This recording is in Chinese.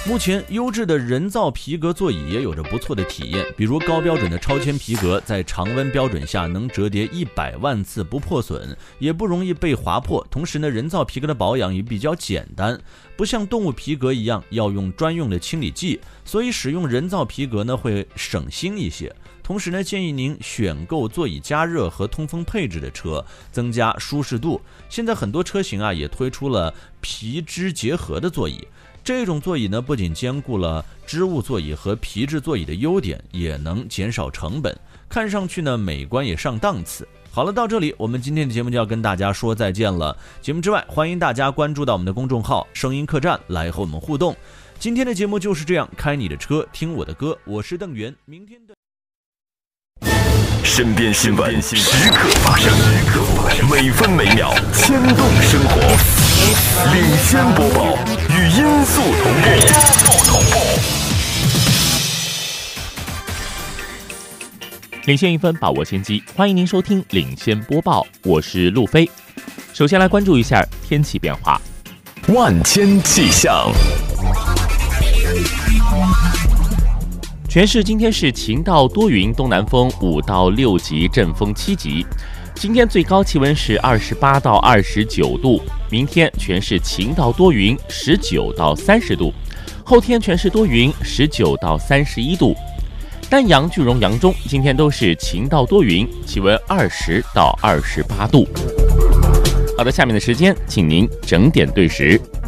目前优质的人造皮革座椅也有着不错的体验，比如高标准的超纤皮革，在常温标准下能折叠100万次不破损，也不容易被划破。同时呢，人造皮革的保养也比较简单，不像动物皮革一样要用专用的清理剂，所以使用人造皮革呢会省心一些。同时呢，建议您选购座椅加热和通风配置的车，增加舒适度。现在很多车型也推出了皮织结合的座椅。这种座椅呢，不仅兼顾了织物座椅和皮质座椅的优点，也能减少成本，看上去呢美观也上档次。好了，到这里我们今天的节目就要跟大家说再见了。节目之外，欢迎大家关注到我们的公众号声音客栈来和我们互动。今天的节目就是这样，开你的车，听我的歌，我是邓源。明天的身边新闻时刻发生，每分每秒牵动生活。领先播报，与音速同步。 领先一分，把握先机。欢迎您收听领先播报，我是路飞。首先来关注一下天气变化。 万千气象。 全市今天是晴到多云，东南风5到6级，阵风7级。今天最高气温是28到29度，明天全市晴到多云，19到30度，后天全市多云，19到31度。丹阳、句容、扬中今天都是晴到多云，气温20到28度。好的，下面的时间，请您整点对时。